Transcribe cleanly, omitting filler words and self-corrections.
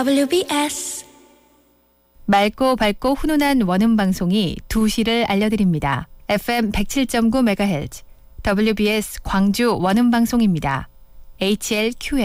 WBS 맑고 밝고 훈훈한 원음 방송이 2시를 알려드립니다. FM 107.9MHz WBS 광주 원음 방송입니다. HLQM